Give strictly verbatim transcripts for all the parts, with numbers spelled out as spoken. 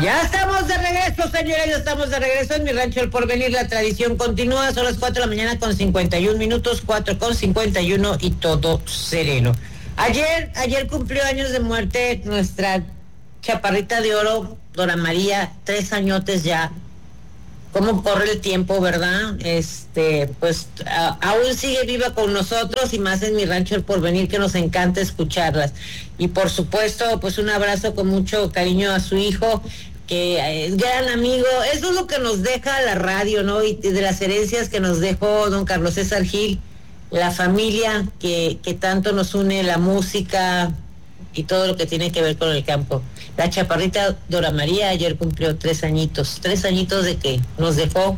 Ya estamos de regreso, señores, ya estamos de regreso en Mi Rancho El Porvenir. La tradición continúa, son las cuatro de la mañana con cincuenta y un minutos, cuatro con cincuenta y uno y todo sereno. Ayer, ayer cumplió años de muerte nuestra chaparrita de oro, Dora María, tres añotes ya. Cómo corre el tiempo, ¿verdad? Este, pues a, aún sigue viva con nosotros y más en Mi Rancho El Porvenir, que nos encanta escucharlas. Y por supuesto, pues un abrazo con mucho cariño a su hijo, que es gran amigo. Eso es lo que nos deja la radio, ¿no? Y de las herencias que nos dejó don Carlos César Gil, la familia que, que tanto nos une, la música y todo lo que tiene que ver con el campo. La chaparrita Dora María ayer cumplió tres añitos, tres añitos de que nos dejó,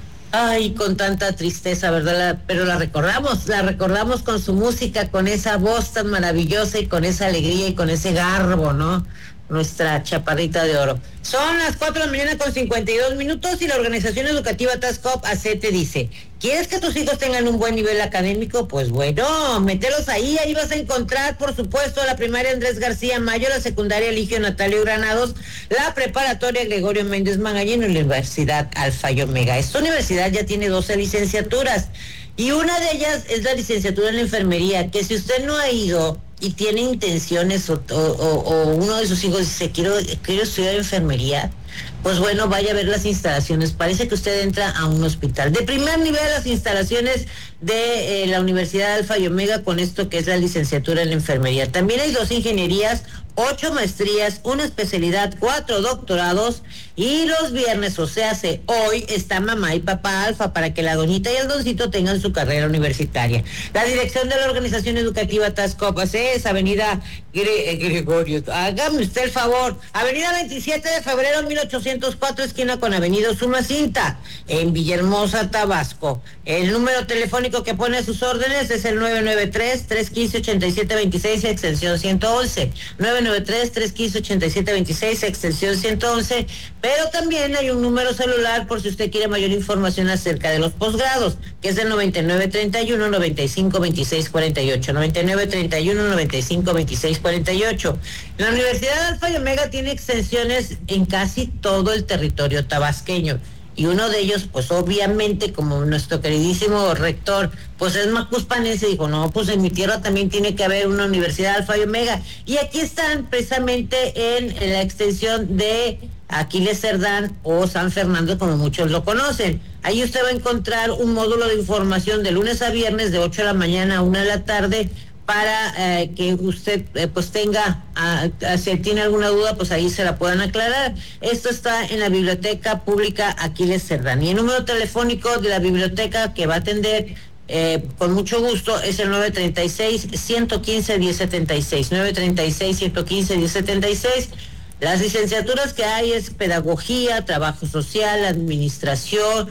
ay, con tanta tristeza, ¿verdad? La, pero la recordamos, la recordamos con su música, con esa voz tan maravillosa y con esa alegría y con ese garbo, ¿no? Nuestra chaparrita de oro. Son las cuatro de la mañana con cincuenta y dos minutos y la Organización Educativa TASCOP A C te dice, ¿quieres que tus hijos tengan un buen nivel académico? Pues bueno, mételos ahí, ahí vas a encontrar, por supuesto, la primaria Andrés García Mayo, la secundaria Eligio Natalio Granados, la preparatoria Gregorio Méndez Magaña y la Universidad Alfa y Omega. Esta universidad ya tiene doce licenciaturas y una de ellas es la licenciatura en la enfermería, que si usted no ha ido y tiene intenciones o, o, o uno de sus hijos dice, quiero, quiero estudiar enfermería, pues bueno, vaya a ver las instalaciones. Parece que usted entra a un hospital. De primer nivel, las instalaciones de eh, la Universidad Alfa y Omega con esto que es la licenciatura en la enfermería. También hay dos ingenierías, ocho maestrías, una especialidad, cuatro doctorados y los viernes, o sea, se, hoy está mamá y papá Alfa para que la doñita y el doncito tengan su carrera universitaria. La dirección de la Organización Educativa TASCOP es Avenida Gre Gregorio, hágame usted el favor, Avenida veintisiete de febrero mil ochocientos cuatro, esquina con Avenida Usumacinta, en Villahermosa, Tabasco. El número telefónico que pone a sus órdenes es el nueve nueve tres, tres uno cinco, ocho siete dos seis, extensión ciento once, nueve nueve tres, tres uno cinco, ocho siete dos seis, extensión ciento once, pero también hay un número celular por si usted quiere mayor información acerca de los posgrados, que es el noventa y nueve treinta y uno, noventa y cinco veintiséis cuarenta y ocho, noventa y nueve treinta y uno, noventa y cinco veintiséis cuarenta y ocho. La Universidad Alfa y Omega tiene extensiones en casi todo el territorio tabasqueño. Y uno de ellos, pues obviamente, como nuestro queridísimo rector, pues es macuspanense, dijo, no, pues en mi tierra también tiene que haber una Universidad Alfa y Omega. Y aquí están precisamente en, en la extensión de Aquiles Cerdán o San Fernando, como muchos lo conocen. Ahí usted va a encontrar un módulo de información de lunes a viernes de ocho de la mañana a una de la tarde, para eh, que usted eh, pues tenga, a, a, si tiene alguna duda, pues ahí se la puedan aclarar. Esto está en la Biblioteca Pública Aquiles Cerdán. Y el número telefónico de la biblioteca que va a atender eh, con mucho gusto es el nueve tres seis, uno uno cinco, uno cero siete seis, nueve tres seis, uno uno cinco, uno cero siete seis. Las licenciaturas que hay es Pedagogía, Trabajo Social, Administración,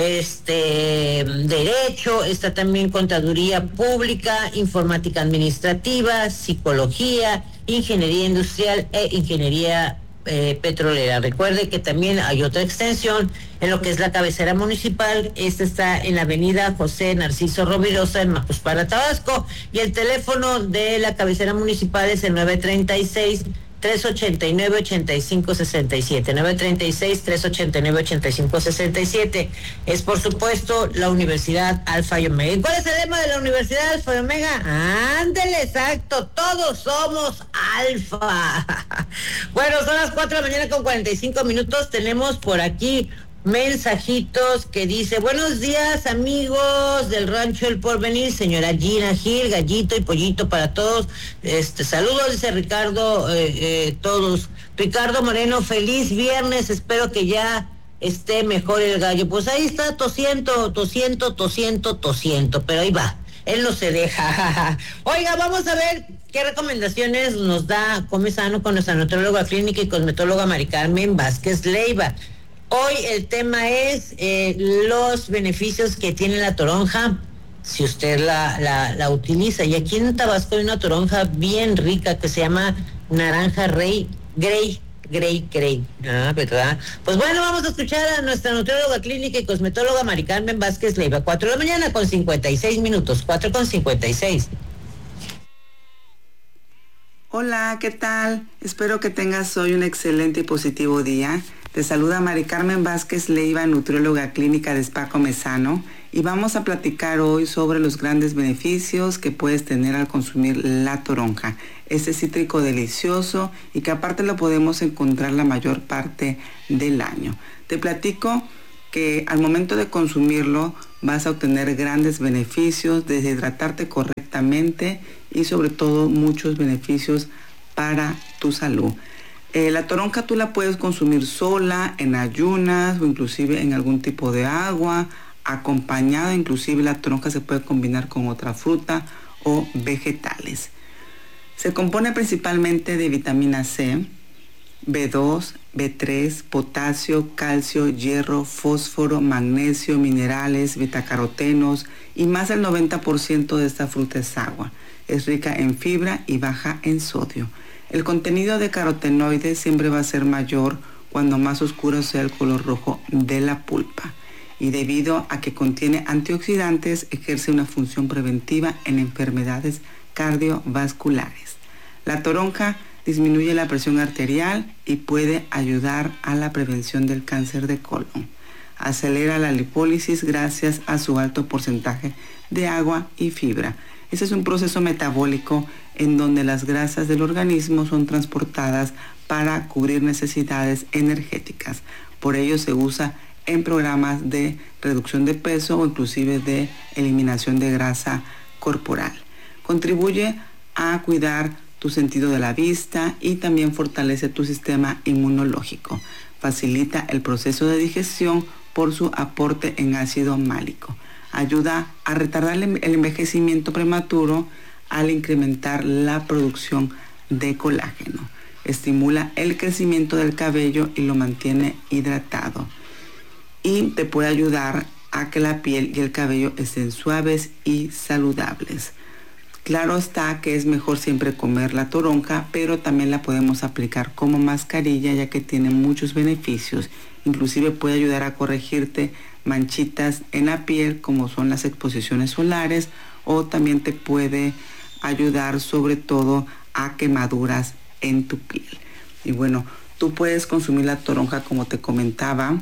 este Derecho, está también Contaduría Pública, Informática Administrativa, Psicología, Ingeniería Industrial e Ingeniería eh, Petrolera. Recuerde que también hay otra extensión en lo que es la cabecera municipal. Esta está en la avenida José Narciso Rovirosa en Macuspana, Tabasco, y el teléfono de la cabecera municipal es el nueve tres seis, tres ocho nueve, ocho cinco seis siete, nueve tres seis, tres ocho nueve, ocho cinco seis siete. Es por supuesto la Universidad Alfa y Omega. ¿Y cuál es el lema de la Universidad Alfa y Omega? Ándele, exacto, todos somos Alfa. Bueno, son las cuatro de la mañana con cuarenta y cinco minutos. Tenemos por aquí mensajitos que dice, buenos días amigos del Rancho El Porvenir, señora Gina Gil, gallito y pollito para todos, este saludos, dice Ricardo, eh, eh, todos, Ricardo Moreno, feliz viernes, espero que ya esté mejor el gallo. Pues ahí está tosiendo, tosiendo, tosiendo, tosiendo, pero ahí va, él no se deja. Oiga, vamos a ver qué recomendaciones nos da Come Sano con nuestra nutróloga clínica y cosmetóloga Mari Carmen Vázquez Leiva. Hoy el tema es eh, los beneficios que tiene la toronja si usted la, la, la utiliza. Y aquí en Tabasco hay una toronja bien rica que se llama naranja rey, grey, grey, grey. Ah, ¿verdad? Pues bueno, vamos a escuchar a nuestra nutrióloga clínica y cosmetóloga Mari Carmen Vázquez Leiva. Cuatro de la mañana con cincuenta y seis minutos, cuatro con cincuenta y seis. Hola, ¿qué tal? Espero que tengas hoy un excelente y positivo día. Te saluda Mari Carmen Vázquez Leiva, nutrióloga clínica de Spa Comezano, y vamos a platicar hoy sobre los grandes beneficios que puedes tener al consumir la toronja. Este cítrico delicioso y que aparte lo podemos encontrar la mayor parte del año. Te platico que al momento de consumirlo vas a obtener grandes beneficios, desde hidratarte correctamente y sobre todo muchos beneficios para tu salud. Eh, la toronja tú la puedes consumir sola, en ayunas o inclusive en algún tipo de agua, acompañada. Inclusive la toronja se puede combinar con otra fruta o vegetales. Se compone principalmente de vitamina C, B dos, B tres, potasio, calcio, hierro, fósforo, magnesio, minerales, betacarotenos, y más del noventa por ciento de esta fruta es agua. Es rica en fibra y baja en sodio. El contenido de carotenoides siempre va a ser mayor cuando más oscuro sea el color rojo de la pulpa. Y debido a que contiene antioxidantes, ejerce una función preventiva en enfermedades cardiovasculares. La toronja disminuye la presión arterial y puede ayudar a la prevención del cáncer de colon. Acelera la lipólisis gracias a su alto porcentaje de agua y fibra. Este es un proceso metabólico en donde las grasas del organismo son transportadas para cubrir necesidades energéticas. Por ello se usa en programas de reducción de peso o inclusive de eliminación de grasa corporal. Contribuye a cuidar tu sentido de la vista y también fortalece tu sistema inmunológico. Facilita el proceso de digestión por su aporte en ácido málico. Ayuda a retardar el envejecimiento prematuro al incrementar la producción de colágeno. Estimula el crecimiento del cabello y lo mantiene hidratado. Y te puede ayudar a que la piel y el cabello estén suaves y saludables. Claro está que es mejor siempre comer la toronja, pero también la podemos aplicar como mascarilla, ya que tiene muchos beneficios. Inclusive puede ayudar a corregirte manchitas en la piel, como son las exposiciones solares, o también te puede ayudar sobre todo a quemaduras en tu piel. Y bueno, tú puedes consumir la toronja, como te comentaba,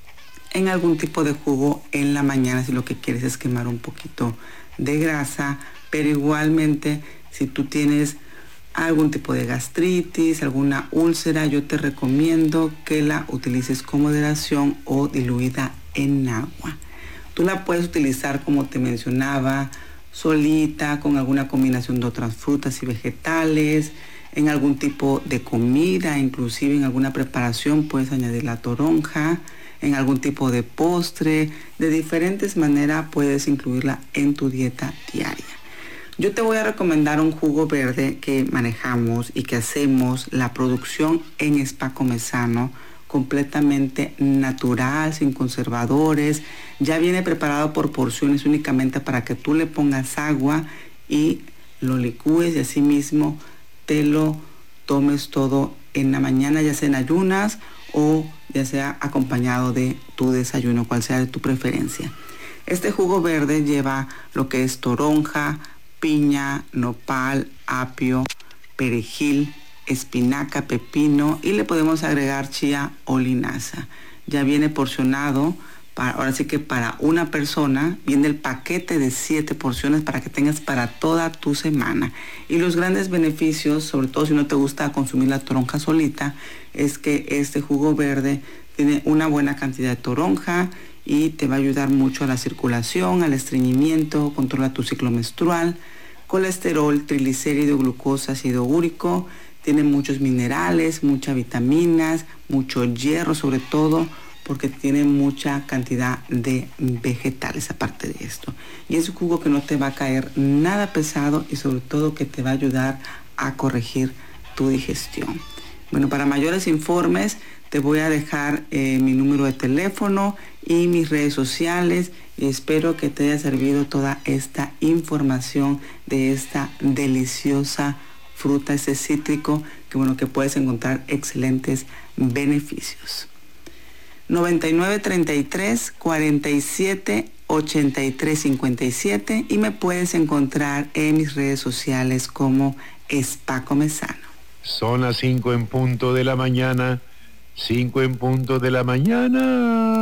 en algún tipo de jugo en la mañana si lo que quieres es quemar un poquito de grasa, pero igualmente si tú tienes algún tipo de gastritis, alguna úlcera, yo te recomiendo que la utilices con moderación o diluida en agua. Tú la puedes utilizar, como te mencionaba, solita, con alguna combinación de otras frutas y vegetales, en algún tipo de comida, inclusive en alguna preparación puedes añadir la toronja, en algún tipo de postre. De diferentes maneras puedes incluirla en tu dieta diaria. Yo te voy a recomendar un jugo verde que manejamos y que hacemos la producción en Spa Comezano, completamente natural, sin conservadores. Ya viene preparado por porciones únicamente para que tú le pongas agua y lo licúes y así mismo te lo tomes todo en la mañana, ya sea en ayunas o ya sea acompañado de tu desayuno, cual sea de tu preferencia. Este jugo verde lleva lo que es toronja, piña, nopal, apio, perejil, espinaca, pepino, y le podemos agregar chía o linaza. Ya viene porcionado, para, ahora sí que para una persona, viene el paquete de siete porciones para que tengas para toda tu semana. Y los grandes beneficios, sobre todo si no te gusta consumir la toronja solita, es que este jugo verde tiene una buena cantidad de toronja y te va a ayudar mucho a la circulación, al estreñimiento, controla tu ciclo menstrual, colesterol, triglicérido, glucosa, ácido úrico. Tiene muchos minerales, muchas vitaminas, mucho hierro sobre todo, porque tiene mucha cantidad de vegetales aparte de esto. Y es un jugo que no te va a caer nada pesado y sobre todo que te va a ayudar a corregir tu digestión. Bueno, para mayores informes te voy a dejar eh, mi número de teléfono y mis redes sociales, y espero que te haya servido toda esta información de esta deliciosa fruta, ese cítrico, que bueno, que puedes encontrar excelentes beneficios. noventa y nueve treinta y tres cuarenta y siete ochenta y tres cincuenta y siete, y me puedes encontrar en mis redes sociales como Spa Comesano. Son las cinco en punto de la mañana, cinco en punto de la mañana.